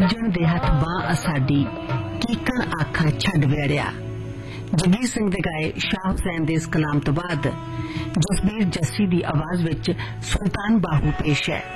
सज्जण दे हथ बां असाडी कीकण आखा छड़ वेड़िया। जगीर सिंह दे गाए शाह हुसैन दे इस कलाम तो बाद जसबीर जस्सी दी आवाज विच सुल्तान बाहू पेश है।